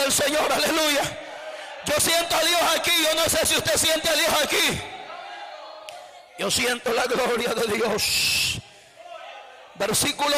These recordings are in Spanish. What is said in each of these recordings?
del Señor, aleluya. Yo siento a Dios aquí. Yo no sé si usted siente a Dios aquí. Yo siento la gloria de Dios. Versículo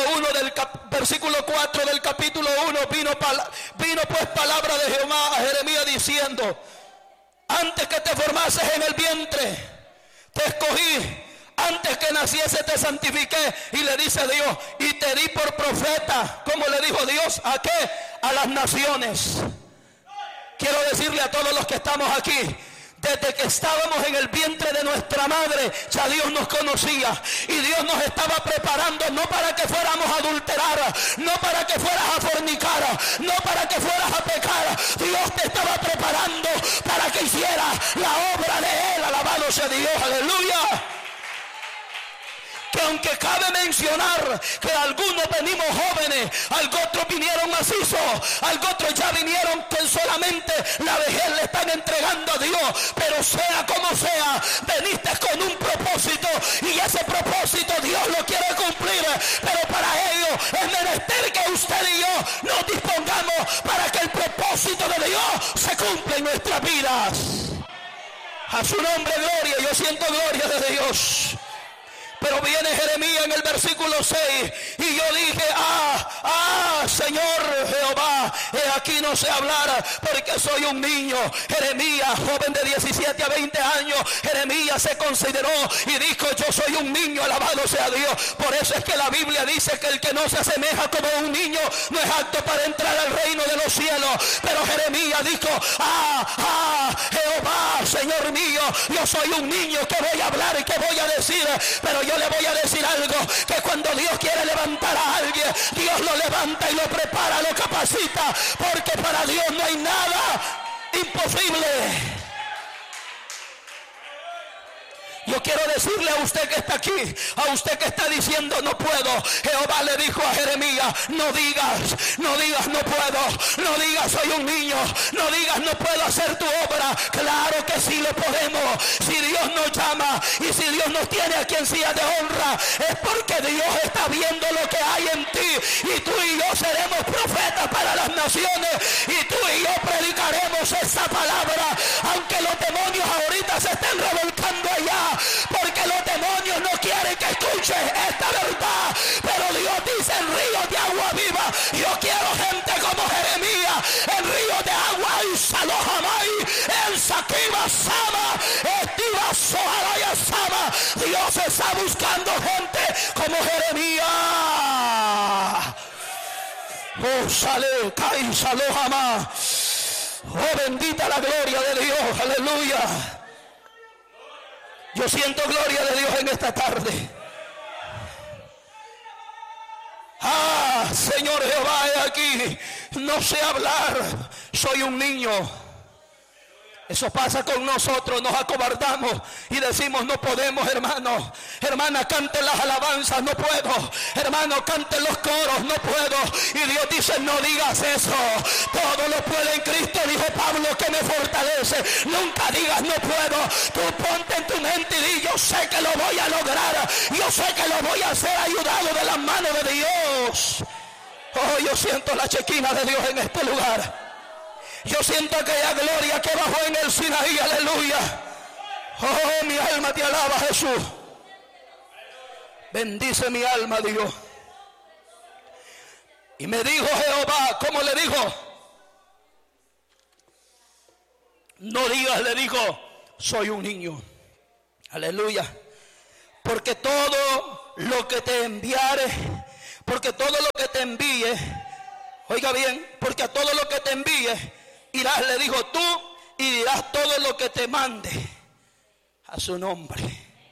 4 del capítulo 1. Vino pues palabra de Jehová a Jeremías diciendo: antes que te formases en el vientre, te escogí. Antes que naciese te santifiqué. Y le dice Dios: y te di por profeta. ¿Cómo le dijo Dios? ¿A qué? A las naciones. Quiero decirle a todos los que estamos aquí: desde que estábamos en el vientre de nuestra madre, ya Dios nos conocía. Y Dios nos estaba preparando, no para que fuéramos a adulterar, no para que fueras a fornicar, no para que fueras a pecar. Dios te estaba preparando para que hicieras la obra de Él. Alabado sea Dios, aleluya. Que aunque cabe mencionar que algunos venimos jóvenes, otros vinieron macizos, otros ya vinieron que solamente la vejez le están entregando a Dios. Pero sea como sea, veniste con un propósito, y ese propósito Dios lo quiere cumplir. Pero para ello es menester que usted y yo nos dispongamos para que el propósito de Dios se cumpla en nuestras vidas. A su nombre gloria. Yo siento gloria de Dios. Pero viene Jeremías en el versículo 6 y yo dije: Señor Jehová, aquí no sé hablar porque soy un niño. Jeremías, joven de 17 a 20 años, Jeremías se consideró y dijo: yo soy un niño, alabado sea Dios. Por eso es que la Biblia dice que el que no se asemeja como un niño no es apto para entrar al reino de los cielos. Pero Jeremías dijo: Jehová, Señor mío, yo soy un niño, que voy a hablar y que voy a decir. Pero yo le voy a decir algo, que cuando Dios quiere levantar a alguien, Dios lo levanta y lo prepara, lo capacita, porque para Dios no hay nada imposible. Yo quiero decirle a usted que está aquí, a usted que está diciendo: no puedo. Jehová le dijo a Jeremías: no digas no puedo, no digas soy un niño, no digas no puedo hacer tu obra. Claro que sí lo podemos. Si Dios nos llama y si Dios nos tiene aquí en silla de honra, es porque Dios está viendo lo que hay en ti, y tú y yo seremos profetas para las naciones, y tú y yo predicaremos esa palabra, aunque los demonios ahorita se estén revolcando allá, porque los demonios no quieren que escuches esta verdad. Pero Dios dice: en ríos de agua viva. Yo quiero gente como Jeremías, en ríos de agua y Salohamay, en Sakiba Sama, Estiva Soharaya Sama. Dios está buscando gente como Jeremías. Oh, sale, cae, Salohama. Oh, bendita la gloria de Dios, aleluya. Yo siento gloria de Dios en esta tarde. Señor Jehová, he aquí, no sé hablar, soy un niño. Eso pasa con nosotros, nos acobardamos y decimos: no podemos, hermano. Hermana, canten las alabanzas, no puedo. Hermano, canten los coros, no puedo. Y Dios dice: no digas eso. Todo lo puedo en Cristo, dijo Pablo, que me fortalece. Nunca digas no puedo. Tú ponte en tu mente y di: yo sé que lo voy a lograr. Yo sé que lo voy a hacer ayudado de las manos de Dios. Oh, yo siento la chequina de Dios en este lugar. Yo siento aquella gloria que bajó en el Sinaí, aleluya. Oh, mi alma te alaba, Jesús. Bendice mi alma, Dios. Y me dijo Jehová, ¿cómo le dijo? No digas, le dijo: soy un niño. Aleluya. Porque todo lo que te enviare, porque todo lo que te envíe, oiga bien, porque a todo lo que te envíe irás, le dijo tú, y dirás todo lo que te mande a su nombre.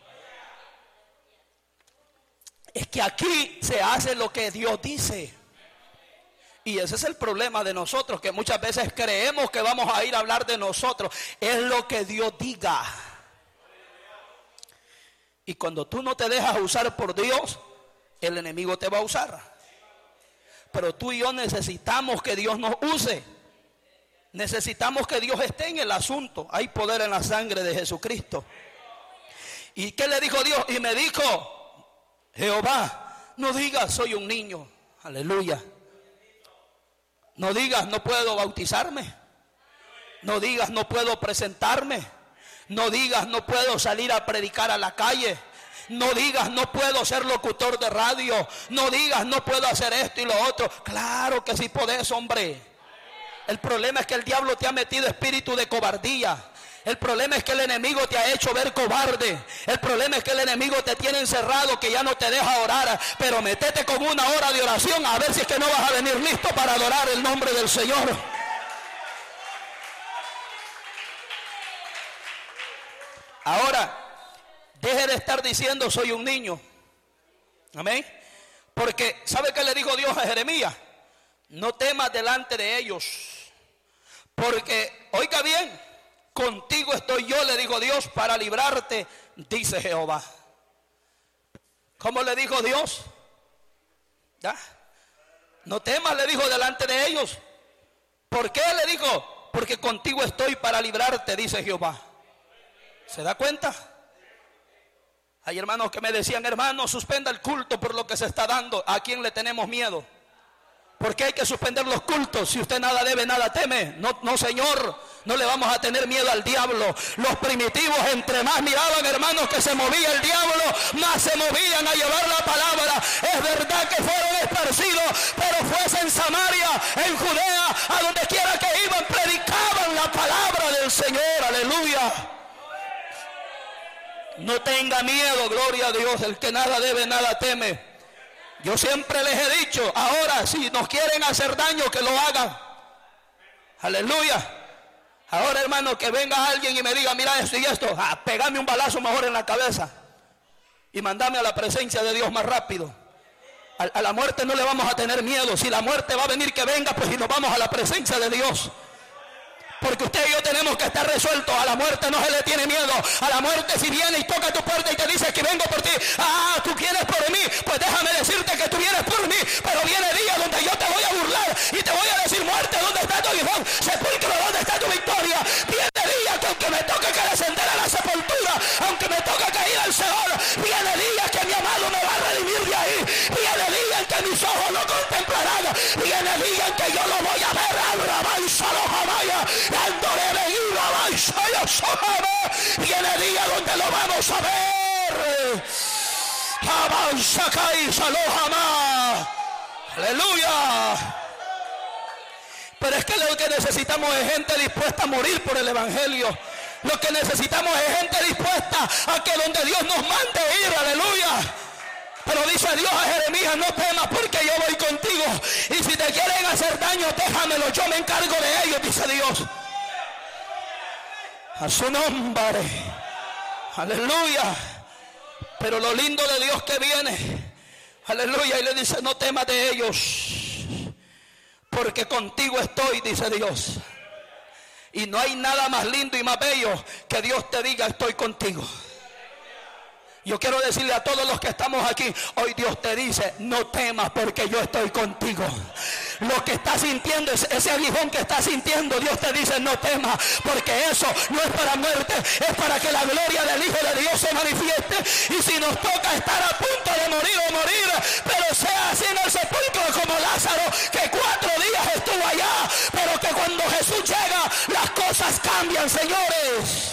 Es que aquí se hace lo que Dios dice. Y ese es el problema de nosotros, que muchas veces creemos que vamos a ir a hablar de nosotros. Es lo que Dios diga. Y cuando tú no te dejas usar por Dios, el enemigo te va a usar. Pero tú y yo necesitamos que Dios nos use. Necesitamos que Dios esté en el asunto. Hay poder en la sangre de Jesucristo. ¿Y qué le dijo Dios? Y me dijo Jehová: no digas soy un niño. Aleluya. No digas no puedo bautizarme. No digas no puedo presentarme. No digas no puedo salir a predicar a la calle. No digas no puedo ser locutor de radio. No digas no puedo hacer esto y lo otro. Claro que sí podés, hombre. El problema es que el diablo te ha metido espíritu de cobardía. El problema es que el enemigo te ha hecho ver cobarde. El problema es que el enemigo te tiene encerrado, que ya no te deja orar. Pero metete con una hora de oración, a ver si es que no vas a venir listo para adorar el nombre del Señor. Ahora, deje de estar diciendo soy un niño. Amén. Porque ¿sabe qué le dijo Dios a Jeremías? No temas delante de ellos, porque, oiga bien, contigo estoy yo, le dijo Dios, para librarte, dice Jehová. ¿Cómo le dijo Dios? ¿Ya? No temas, le dijo, delante de ellos. ¿Por qué le dijo? Porque contigo estoy para librarte, dice Jehová. ¿Se da cuenta? Hay hermanos que me decían, hermano, suspenda el culto por lo que se está dando. ¿A quién le tenemos miedo? ¿Por qué hay que suspender los cultos? Si usted nada debe, nada teme. No, Señor, no le vamos a tener miedo al diablo. Los primitivos, entre más miraban, hermanos, que se movía el diablo, más se movían a llevar la palabra. Es verdad que fueron esparcidos, pero fuese en Samaria, en Judea, a donde quiera que iban, predicaban la palabra del Señor. Aleluya. No tenga miedo, gloria a Dios. El que nada debe, nada teme. Yo siempre les he dicho, ahora si nos quieren hacer daño, que lo hagan. Aleluya. Ahora, hermano, que venga alguien y me diga, mira esto y esto, pegame un balazo mejor en la cabeza y mandame a la presencia de Dios más rápido. A la muerte no le vamos a tener miedo. Si la muerte va a venir, que venga, pues, y nos vamos a la presencia de Dios. Porque usted y yo tenemos que estar resueltos. A la muerte no se le tiene miedo. A la muerte, si viene y toca tu puerta y te dice que vengo por ti, tú vienes por mí, pues déjame decirte que tú vienes por mí. Pero viene día donde yo te voy a burlar y te voy a decir, muerte, ¿dónde está tu aguijón? Sepulcro, ¿dónde está tu victoria? Viene día que aunque me toque que descender a la sepultura, aunque me toque caer al Seol, viene día que mi amado me va a redimir de ahí. Viene día en que mis ojos lo contemplarán. Viene día en que yo lo voy a ver. Viene día donde lo vamos a ver. Aleluya. Pero es que lo que necesitamos es gente dispuesta a morir por el evangelio. Lo que necesitamos es gente dispuesta a que donde Dios nos mande ir. Aleluya. Pero dice Dios a Jeremías, no temas porque yo voy contigo. Y si te quieren hacer daño, déjamelo, yo me encargo de ellos, dice Dios. A su nombre. Aleluya. Pero lo lindo de Dios que viene, aleluya, y le dice, no temas de ellos, porque contigo estoy, dice Dios. Y no hay nada más lindo y más bello que Dios te diga, estoy contigo. Yo quiero decirle a todos los que estamos aquí, hoy Dios te dice, no temas porque yo estoy contigo. Lo que estás sintiendo, ese aguijón que estás sintiendo, Dios te dice, no temas, porque eso no es para muerte, es para que la gloria del Hijo de Dios se manifieste. Y si nos toca estar a punto de morir o morir, pero sea así en el sepulcro como Lázaro, que 4 días estuvo allá, pero que cuando Jesús llega, las cosas cambian, señores.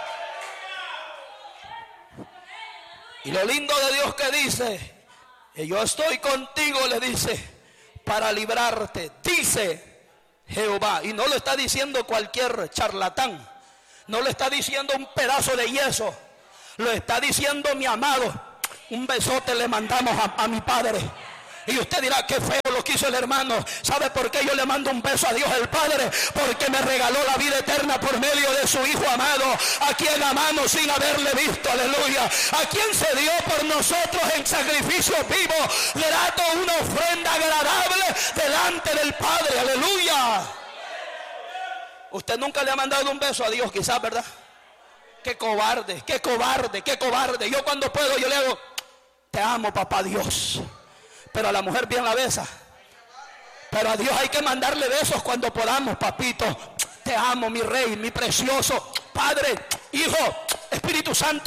Y lo lindo de Dios que dice, que yo estoy contigo, le dice, para librarte, dice Jehová. Y no lo está diciendo cualquier charlatán, no lo está diciendo un pedazo de yeso, lo está diciendo mi amado. Un besote le mandamos a mi padre. Y usted dirá, qué feo lo que hizo el hermano. ¿Sabe por qué yo le mando un beso a Dios el Padre? Porque me regaló la vida eterna por medio de su Hijo amado, a quien amamos sin haberle visto, aleluya. A quien se dio por nosotros en sacrificio vivo, grato, una ofrenda agradable delante del Padre, aleluya. Usted nunca le ha mandado un beso a Dios, quizás, ¿verdad? Qué cobarde, qué cobarde, qué cobarde. Yo cuando puedo, yo le hago, te amo, papá Dios. Pero a la mujer bien la besa. Pero a Dios hay que mandarle besos cuando podamos, papito. Te amo, mi rey, mi precioso Padre, Hijo, Espíritu Santo.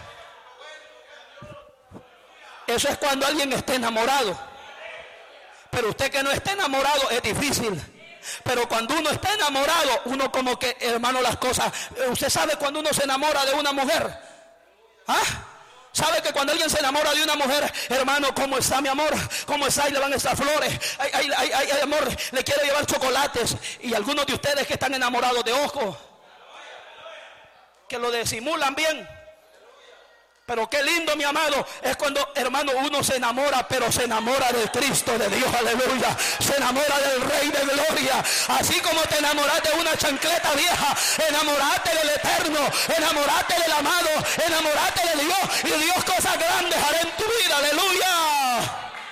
Eso es cuando alguien está enamorado. Pero usted que no está enamorado es difícil. Pero cuando uno está enamorado, uno como que, hermano, las cosas. Usted sabe cuando uno se enamora de una mujer. ¿Ah? ¿Sabe que cuando alguien se enamora de una mujer, hermano, cómo está mi amor? ¿Cómo está? Y le van a estar flores. Ay, amor, le quiero llevar chocolates. Y algunos de ustedes que están enamorados de ojos, que lo disimulan bien. Pero qué lindo, mi amado, es cuando, hermano, uno se enamora, pero se enamora del Cristo de Dios, aleluya. Se enamora del Rey de Gloria. Así como te enamoraste de una chancleta vieja, enamorate del Eterno, enamorate del amado, enamorate de Dios. Y Dios cosas grandes hará en tu vida, aleluya.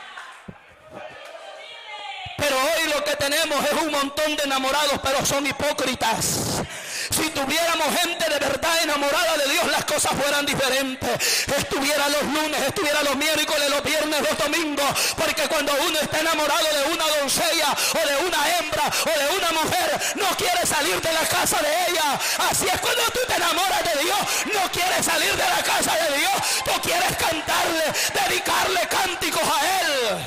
Pero hoy lo que tenemos es un montón de enamorados, pero son hipócritas. Si tuviéramos gente de verdad enamorada de Dios, las cosas fueran diferentes. Estuviera los lunes, estuviera los miércoles, los viernes, los domingos. Porque cuando uno está enamorado de una doncella o de una hembra o de una mujer, no quiere salir de la casa de ella. Así es cuando tú te enamoras de Dios, no quieres salir de la casa de Dios. Tú quieres cantarle, dedicarle cánticos a Él.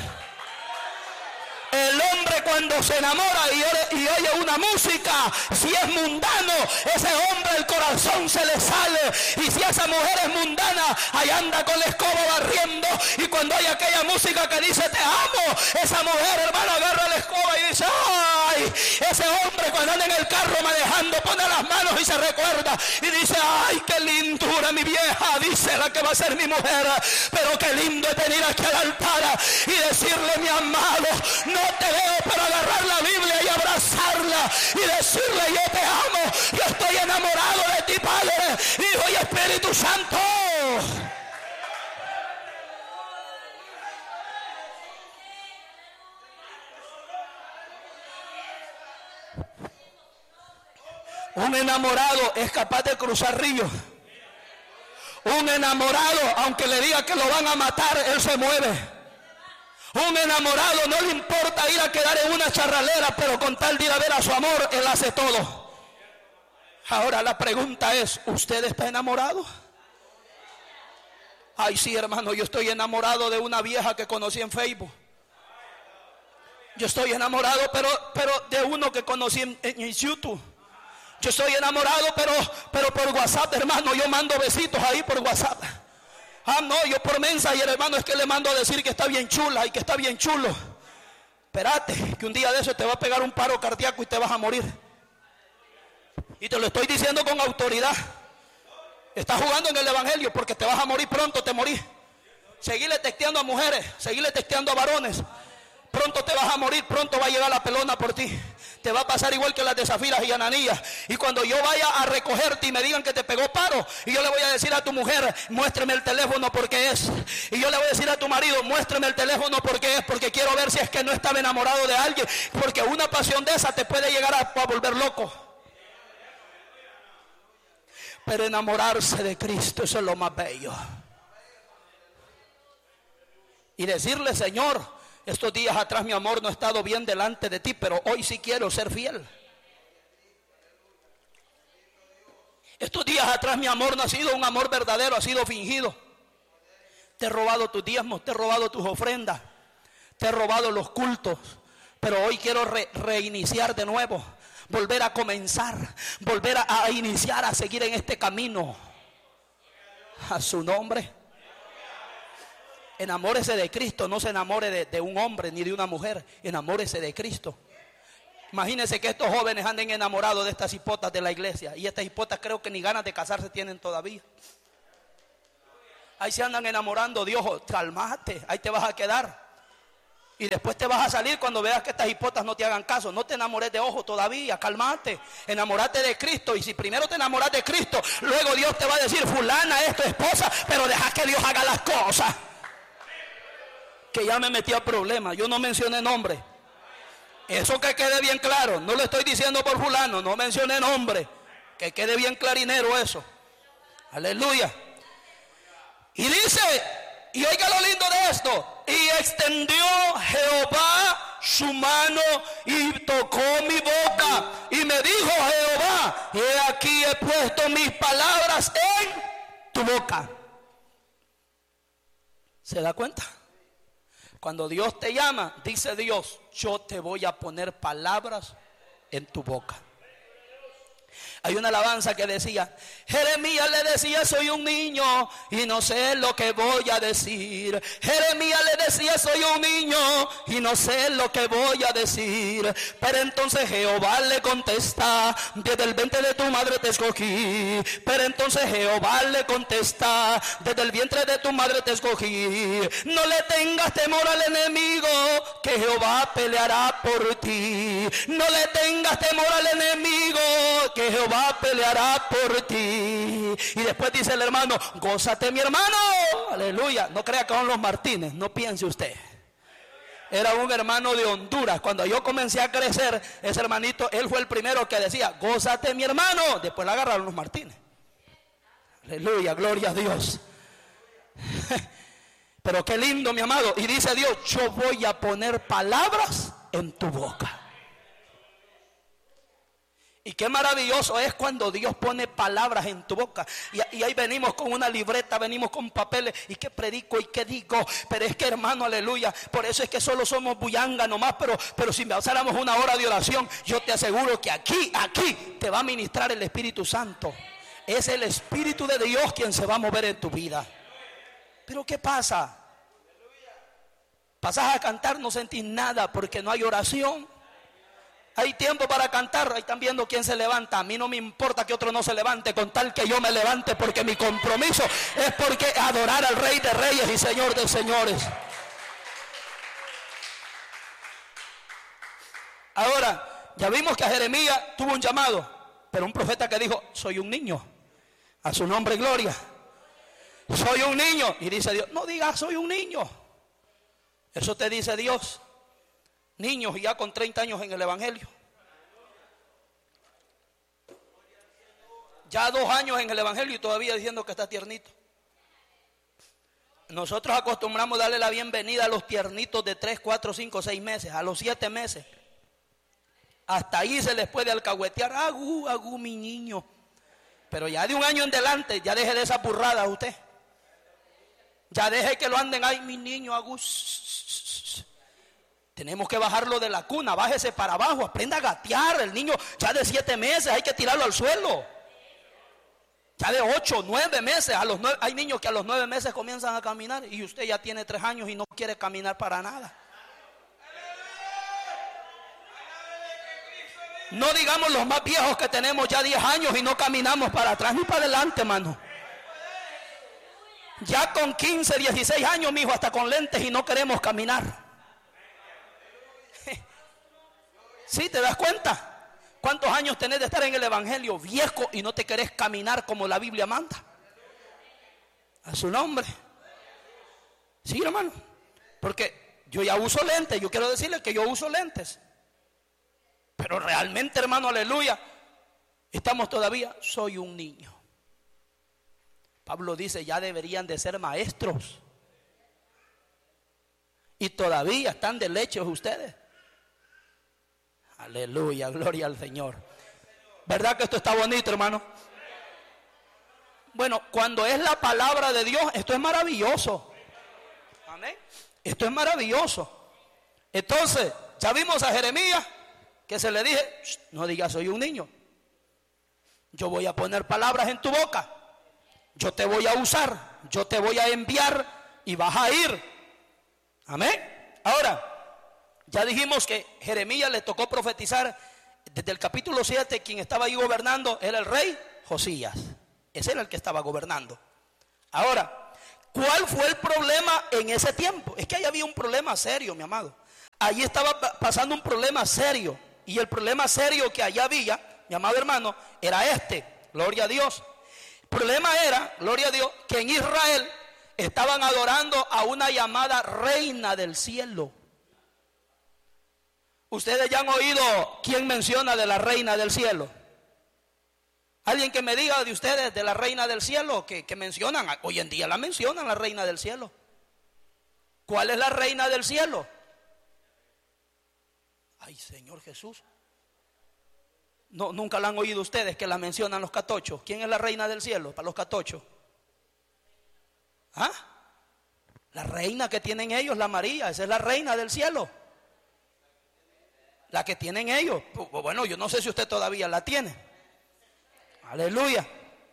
El hombre cuando se enamora y oye una música, si es mundano, ese hombre el corazón se le sale. Y si esa mujer es mundana, ahí anda con la escoba barriendo. Y cuando hay aquella música que dice te amo, esa mujer, hermano, agarra la escoba y dice ay. Ese hombre cuando anda en el carro manejando pone las manos y se recuerda y dice ay, qué lindura mi vieja, dice la que va a ser mi mujer. Pero qué lindo es venir aquí al altar y decirle mi amado, no te veo, pero agarrar la Biblia y abrazarla y decirle yo te amo, yo estoy enamorado de ti, Padre, Hijo y Espíritu Santo. Un enamorado es capaz de cruzar ríos. Un enamorado, aunque le diga que lo van a matar, él se mueve. Un enamorado no le importa ir a quedar en una charralera, pero con tal de ir a ver a su amor, él hace todo. Ahora la pregunta es, ¿usted está enamorado? Ay, sí, hermano, yo estoy enamorado de una vieja que conocí en Facebook. Yo estoy enamorado, pero de uno que conocí en YouTube. Yo estoy enamorado, pero por WhatsApp, hermano, yo mando besitos ahí por WhatsApp. Ah, no, yo por mensaje, hermano, es que le mando a decir que está bien chula y que está bien chulo. Espérate, que un día de eso te va a pegar un paro cardíaco y te vas a morir. Y te lo estoy diciendo con autoridad. Estás jugando en el evangelio porque te vas a morir pronto, te morís. Seguirle texteando a mujeres, seguirle texteando a varones. Pronto te vas a morir, pronto va a llegar la pelona por ti. Te va a pasar igual que las de Zafiras y Ananías. Y cuando yo vaya a recogerte y me digan que te pegó paro, y yo le voy a decir a tu mujer, muéstrame el teléfono porque es. Y yo le voy a decir a tu marido, muéstrame el teléfono porque es, porque quiero ver si es que no estaba enamorado de alguien. Porque una pasión de esa te puede llegar a volver loco. Pero enamorarse de Cristo, eso es lo más bello. Y decirle, Señor, estos días atrás mi amor no ha estado bien delante de ti, pero hoy sí quiero ser fiel. Estos días atrás mi amor no ha sido un amor verdadero, ha sido fingido. Te he robado tus diezmos, te he robado tus ofrendas, te he robado los cultos, pero hoy quiero reiniciar de nuevo, volver a comenzar, volver a iniciar, a seguir en este camino. A su nombre. Enamórese de Cristo, no se enamore de un hombre ni de una mujer, enamórese de Cristo. Imagínense que estos jóvenes anden enamorados de estas hipotas de la iglesia, y estas hipotas creo que ni ganas de casarse tienen todavía. Ahí se andan enamorando, Dios, cálmate, ahí te vas a quedar. Y después te vas a salir cuando veas que estas hipotas no te hagan caso. No te enamores de ojo todavía, cálmate, enamorate de Cristo. Y si primero te enamoras de Cristo, luego Dios te va a decir, fulana es tu esposa, pero deja que Dios haga las cosas. Que ya me metí a problemas, yo no mencioné nombre. Eso que quede bien claro, no lo estoy diciendo por fulano, no mencioné nombre. Que quede bien clarinero eso. Aleluya. Y dice, y oiga lo lindo de esto, y extendió Jehová su mano y tocó mi boca, y me dijo Jehová, he aquí he puesto mis palabras en tu boca. ¿Se da cuenta? Cuando Dios te llama, dice Dios, yo te voy a poner palabras en tu boca. Hay una alabanza que decía, Jeremías le decía, soy un niño y no sé lo que voy a decir. Jeremías le decía, soy un niño y no sé lo que voy a decir. Pero entonces Jehová le contesta, desde el vientre de tu madre te escogí. Pero entonces Jehová le contesta, desde el vientre de tu madre te escogí. No le tengas temor al enemigo, que Jehová peleará por ti. No le tengas temor al enemigo, que Jehová peleará por ti. Y después dice el hermano, gózate mi hermano, aleluya. No crea que son los Martínez, no piense usted. Era un hermano de Honduras. Cuando yo comencé a crecer, ese hermanito, él fue el primero que decía, gózate mi hermano. Después le agarraron los Martínez. Aleluya, gloria a Dios. Pero qué lindo, mi amado. Y dice Dios, yo voy a poner palabras en tu boca. Y qué maravilloso es cuando Dios pone palabras en tu boca. Y ahí venimos con una libreta, venimos con papeles. ¿Y qué predico y qué digo? Pero es que, hermano, aleluya, por eso es que solo somos buyanga nomás. Pero si pasáramos una hora de oración, yo te aseguro que aquí te va a ministrar el Espíritu Santo. Es el Espíritu de Dios quien se va a mover en tu vida. Pero ¿qué pasa? Pasas a cantar, no sentís nada porque no hay oración. Hay tiempo para cantar, ahí están viendo quién se levanta. A mí no me importa que otro no se levante, con tal que yo me levante, porque mi compromiso es porque adorar al Rey de Reyes y Señor de Señores. Ahora, ya vimos que a Jeremías tuvo un llamado, pero un profeta que dijo, soy un niño, a su nombre gloria. Soy un niño, y dice Dios, no digas soy un niño. Eso te dice Dios. Niños y ya con 30 años en el evangelio. Ya 2 años en el evangelio y todavía diciendo que está tiernito. Nosotros acostumbramos darle la bienvenida a los tiernitos de 3, 4, 5, 6 meses, a los 7 meses. Hasta ahí se les puede alcahuetear, agú, mi niño. Pero ya de 1 año en adelante, ya deje de esa burrada usted. Ya deje que lo anden, ay, mi niño, agú. Tenemos que bajarlo de la cuna, bájese para abajo, aprenda a gatear. El niño ya de 7 meses hay que tirarlo al suelo. Ya de 8, 9 meses, hay niños que a los 9 meses comienzan a caminar y usted ya tiene 3 años y no quiere caminar para nada. No digamos los más viejos que tenemos ya 10 años y no caminamos para atrás ni para adelante, hermano. Ya con 15, 16 años, mijo, hasta con lentes y no queremos caminar. ¿Sí te das cuenta? ¿Cuántos años tenés de estar en el evangelio viejo y no te querés caminar como la Biblia manda? A su nombre. Sí, hermano. Porque yo ya uso lentes. Yo quiero decirle que yo uso lentes. Pero realmente, hermano, aleluya, estamos todavía, soy un niño. Pablo dice, ya deberían de ser maestros. Y todavía están de lechos ustedes. Aleluya, gloria al Señor. ¿Verdad que esto está bonito, hermano? Bueno, cuando es la palabra de Dios, esto es maravilloso. Amén. Esto es maravilloso. Entonces, ya vimos a Jeremías que se le dije, no digas soy un niño. Yo voy a poner palabras en tu boca. Yo te voy a usar. Yo te voy a enviar y vas a ir. Amén. Ahora, ya dijimos que Jeremías le tocó profetizar desde el capítulo 7. Quien estaba ahí gobernando era el rey Josías. Ese era el que estaba gobernando. Ahora, ¿cuál fue el problema en ese tiempo? Es que ahí había un problema serio, mi amado. Allí estaba pasando un problema serio. Y el problema serio que allá había, mi amado hermano, era este. Gloria a Dios. El problema era, gloria a Dios, que en Israel estaban adorando a una llamada reina del cielo. ¿Ustedes ya han oído quién menciona de la reina del cielo? Alguien que me diga de ustedes de la reina del cielo que mencionan. Hoy en día la mencionan, la reina del cielo. ¿Cuál es la reina del cielo? Ay, Señor Jesús. No, nunca la han oído ustedes que la mencionan los catochos. ¿Quién es la reina del cielo para los catochos? ¿Ah? La reina que tienen ellos, la María, esa es la reina del cielo. La que tienen ellos. Bueno, yo no sé si usted todavía la tiene. Aleluya.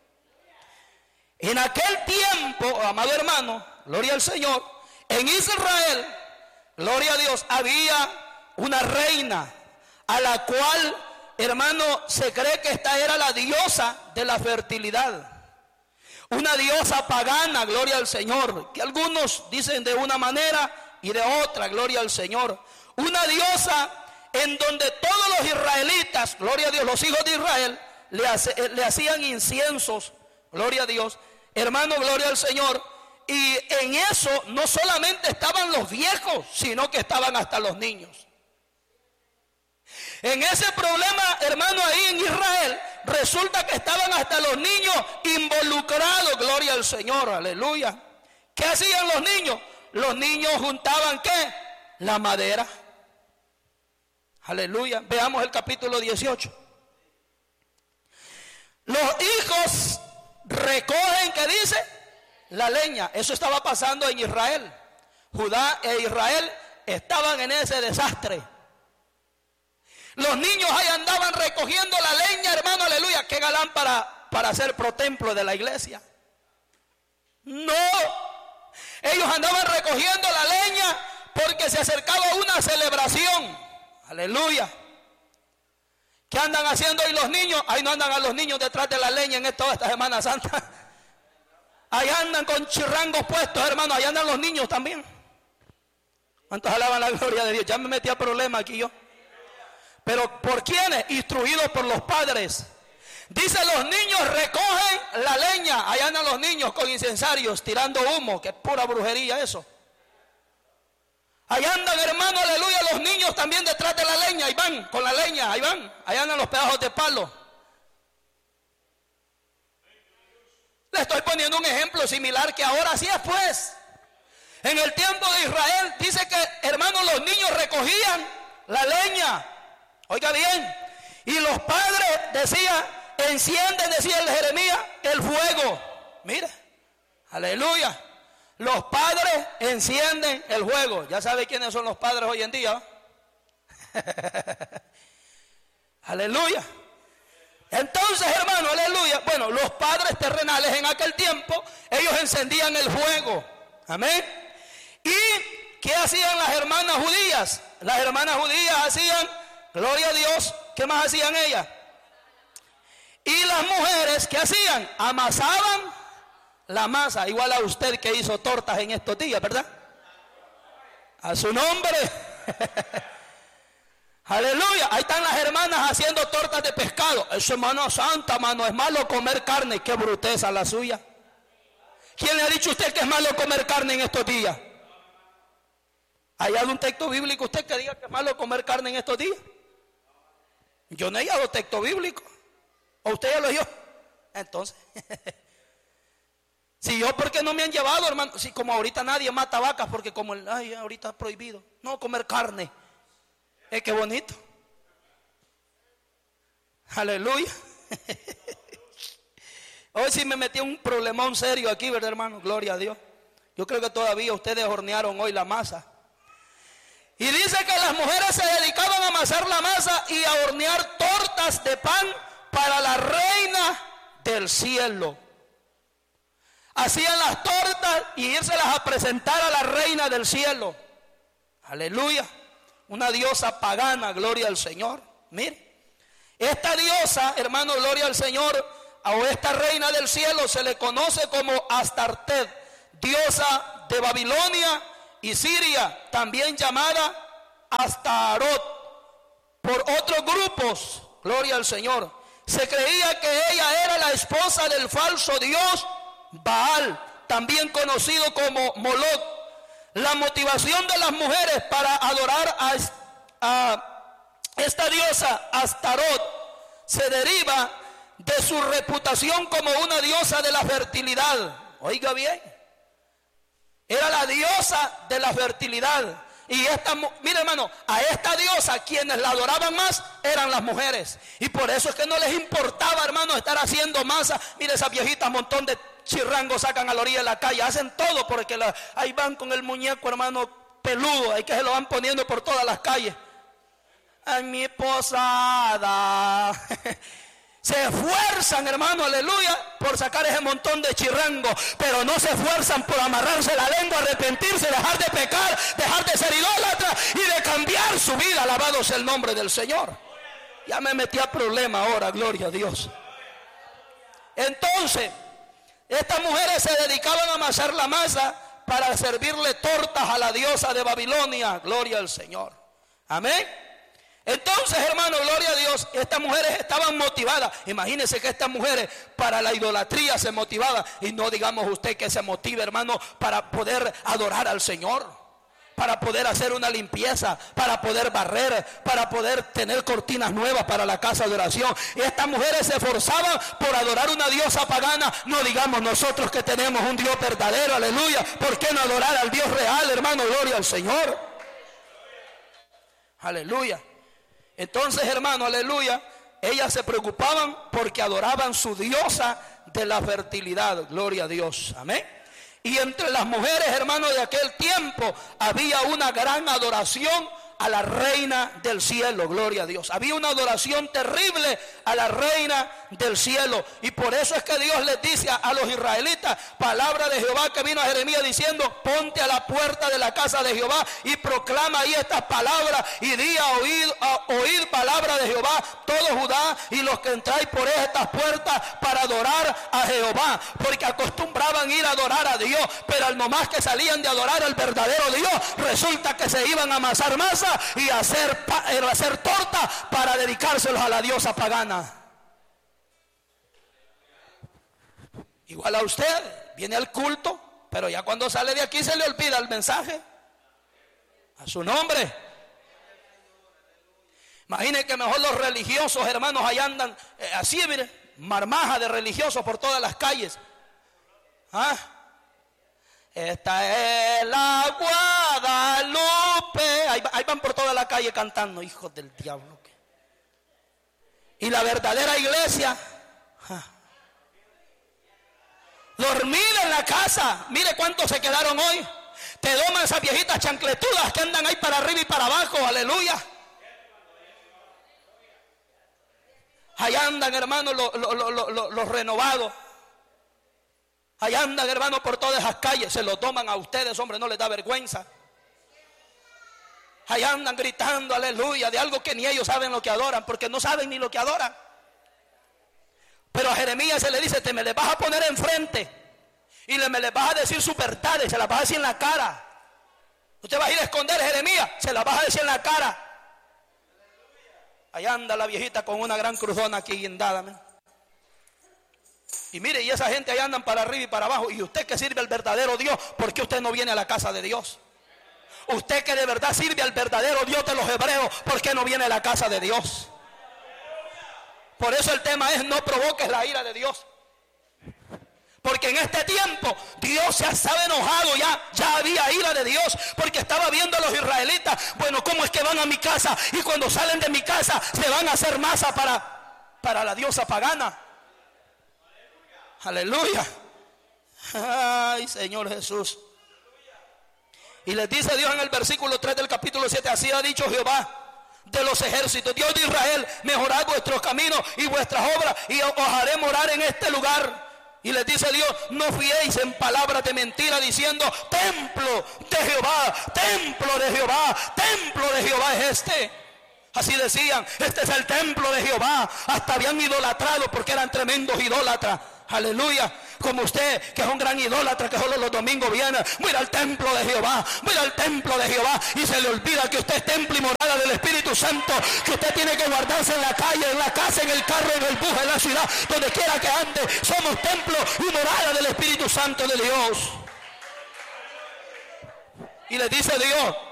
En aquel tiempo, amado hermano, gloria al Señor, en Israel, gloria a Dios, había una reina a la cual, hermano, se cree que esta era la diosa de la fertilidad. Una diosa pagana, gloria al Señor, que algunos dicen de una manera y de otra, gloria al Señor. Una diosa en donde todos los israelitas, gloria a Dios, los hijos de Israel, le hacían inciensos, gloria a Dios, hermano, gloria al Señor. Y en eso no solamente estaban los viejos, sino que estaban hasta los niños. En ese problema, hermano, ahí en Israel, resulta que estaban hasta los niños involucrados, gloria al Señor, aleluya. ¿Qué hacían los niños? Los niños juntaban, ¿qué? La madera. Aleluya. Veamos el capítulo 18. Los hijos recogen, ¿qué dice? La leña. Eso estaba pasando en Israel. Judá e Israel estaban en ese desastre. Los niños ahí andaban recogiendo la leña, hermano, aleluya. Qué galán para hacer protemplo de la iglesia. No, ellos andaban recogiendo la leña porque se acercaba una celebración. Aleluya. ¿Qué andan haciendo hoy los niños? Ahí no andan a los niños detrás de la leña en toda esta Semana Santa. Ahí andan con chirrangos puestos, hermano. Ahí andan los niños también. ¿Cuántos alaban la gloria de Dios? Ya me metí a problema aquí yo. ¿Pero por quiénes? Instruidos por los padres. Dice, los niños recogen la leña. Allá andan los niños con incensarios tirando humo, que es pura brujería eso. Allá andan, hermano, aleluya, los niños también detrás de la leña. Ahí van con la leña, ahí van. Allá andan los pedazos de palo. Le estoy poniendo un ejemplo similar que ahora sí es, pues. En el tiempo de Israel dice que, hermano, los niños recogían la leña. Oiga bien, y los padres decían, encienden, decía el Jeremías, el fuego. Mira, aleluya. Los padres encienden el fuego. Ya sabe quiénes son los padres hoy en día. Aleluya. Entonces, hermano, aleluya. Bueno, los padres terrenales en aquel tiempo, ellos encendían el fuego. Amén. ¿Y qué hacían las hermanas judías? Las hermanas judías hacían, gloria a Dios, ¿qué más hacían ellas? Y las mujeres, ¿qué hacían? Amasaban la masa, igual a usted que hizo tortas en estos días, ¿verdad? A su nombre. Aleluya. Ahí están las hermanas haciendo tortas de pescado. Eso es mano santa, mano. Es malo comer carne. Qué bruteza la suya. ¿Quién le ha dicho a usted que es malo comer carne en estos días? ¿Hay algún texto bíblico usted que diga que es malo comer carne en estos días? Yo no he hallado texto bíblico. ¿O usted ya lo oyó? Entonces, si yo, ¿por qué no me han llevado, hermano? Si como ahorita nadie mata vacas, porque como ahorita es prohibido. No comer carne. Qué bonito. Aleluya. Hoy sí me metí un problemón serio aquí, ¿verdad, hermano? Gloria a Dios. Yo creo que todavía ustedes hornearon hoy la masa. Y dice que las mujeres se dedicaban a amasar la masa y a hornear tortas de pan para la reina del cielo. Hacían las tortas y írselas a presentar a la reina del cielo. Aleluya. Una diosa pagana, gloria al Señor. Mire, esta diosa, hermano, gloria al Señor, o esta reina del cielo se le conoce como Astartet, diosa de Babilonia y Siria, también llamada Astarot por otros grupos, gloria al Señor. Se creía que ella era la esposa del falso dios Baal, también conocido como Moloch. La motivación de las mujeres para adorar a esta diosa Astarot se deriva de su reputación como una diosa de la fertilidad. Oiga bien, era la diosa de la fertilidad. Y mire, hermano, a esta diosa quienes la adoraban más eran las mujeres. Y por eso es que no les importaba, hermano, estar haciendo masa. Mire esas viejitas, montón de chirrangos sacan a la orilla de la calle, hacen todo porque ahí van con el muñeco, hermano, peludo, ahí que se lo van poniendo por todas las calles. En mi posada. Se esfuerzan, hermano, aleluya, por sacar ese montón de chirrangos, pero no se esfuerzan por amarrarse la lengua, arrepentirse, dejar de pecar, dejar de ser idólatra y de cambiar su vida. Alabado sea el nombre del Señor. Ya me metí a problema ahora, gloria a Dios. Entonces, estas mujeres se dedicaban a amasar la masa para servirle tortas a la diosa de Babilonia. Gloria al Señor. Amén. Entonces, hermano, gloria a Dios, estas mujeres estaban motivadas. Imagínense que estas mujeres para la idolatría se motivaban. Y no digamos usted que se motive, hermano, para poder adorar al Señor, para poder hacer una limpieza, para poder barrer, para poder tener cortinas nuevas para la casa de oración. Y estas mujeres se esforzaban por adorar una diosa pagana. No digamos nosotros que tenemos un Dios verdadero, aleluya. ¿Por qué no adorar al Dios real, hermano? Gloria al Señor. Aleluya. Entonces, hermano, aleluya, ellas se preocupaban porque adoraban su diosa de la fertilidad. Gloria a Dios. Amén. Y entre las mujeres, hermanos, de aquel tiempo había una gran adoración a la reina del cielo. Gloria a Dios. Había una adoración terrible a la reina del cielo. Y por eso es que Dios les dice a los israelitas, palabra de Jehová que vino a Jeremías diciendo: ponte a la puerta de la casa de Jehová y proclama ahí estas palabras y di a oír palabra de Jehová todo Judá y los que entráis por estas puertas para adorar a Jehová. Porque acostumbraban ir a adorar a Dios, pero al nomás que salían de adorar al verdadero Dios, resulta que se iban a amasar masa y hacer torta para dedicárselos a la diosa pagana. Igual a usted, viene al culto, pero ya cuando sale de aquí se le olvida el mensaje. A su nombre. Imaginen que mejor los religiosos, hermanos, allá andan así, mire, marmaja de religiosos por todas las calles. ¿Ah? Esta es la Guadalupe. Ahí van por toda la calle cantando, hijos del diablo. Y la verdadera iglesia, dormida en la casa. Mire cuántos se quedaron hoy. Te doman esas viejitas chancletudas que andan ahí para arriba y para abajo. Aleluya. Allá andan, hermanos, los renovados. Allá andan, hermanos, por todas esas calles. Se lo toman a ustedes, hombre, no les da vergüenza. Allá andan gritando, aleluya, de algo que ni ellos saben lo que adoran, porque no saben ni lo que adoran. Pero a Jeremías se le dice: te me le vas a poner enfrente y me le vas a decir sus verdades, se las vas a decir en la cara. Usted va a ir a esconder, Jeremías, se las vas a decir en la cara. Allá anda la viejita con una gran cruzona aquí guindada, ¿me? Y mire, y esa gente allá andan para arriba y para abajo. Y usted que sirve al verdadero Dios, ¿por qué usted no viene a la casa de Dios? Usted que de verdad sirve al verdadero Dios de los hebreos, ¿por qué no viene a la casa de Dios? Por eso el tema es: no provoques la ira de Dios. Porque en este tiempo Dios se estaba enojado, ya había ira de Dios, porque estaba viendo a los israelitas: bueno, ¿cómo es que van a mi casa? Y cuando salen de mi casa se van a hacer masa para la diosa pagana. Aleluya. Ay, Señor Jesús. Y les dice Dios en el versículo 3 del capítulo 7: así ha dicho Jehová de los ejércitos, Dios de Israel: mejorad vuestros caminos y vuestras obras, y os haré morar en este lugar. Y les dice Dios: no fiéis en palabras de mentira diciendo: templo de Jehová, templo de Jehová, templo de Jehová es este. Así decían: este es el templo de Jehová. Hasta habían idolatrado porque eran tremendos idólatras. Aleluya. Como usted, que es un gran idólatra, que solo los domingos viene: voy al templo de Jehová, voy al templo de Jehová. Y se le olvida que usted es templo y morada del Espíritu Santo, que usted tiene que guardarse en la calle, en la casa, en el carro, en el bus, en la ciudad, donde quiera que ande. Somos templo y morada del Espíritu Santo de Dios. Y le dice Dios: